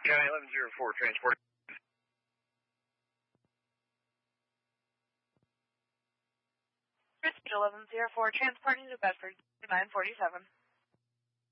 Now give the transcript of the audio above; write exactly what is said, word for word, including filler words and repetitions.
County eleven zero four, transport. eleven zero four, transporting to Bedford, nine forty-seven.